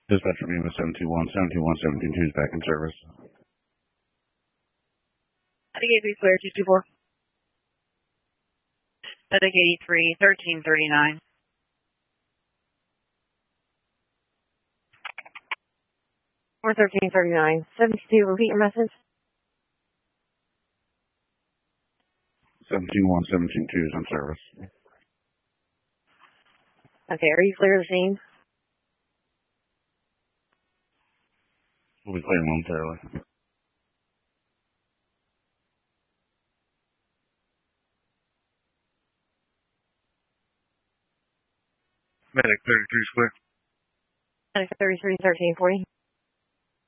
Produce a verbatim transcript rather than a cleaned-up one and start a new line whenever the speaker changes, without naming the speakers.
Dispatch from Lima seven two one, seven two one, seven two two is back in service.
Medic eighty-three, clear two two four. Medic eighty-three, thirteen thirty-nine.
four thirteen thirty-nine. seventy-two, repeat your message.
seven two one, seven two two is in service.
Okay, are you clear of the scene?
We'll be clear momentarily. Medic thirty-three is clear.
Medic thirty-three, thirteen forty.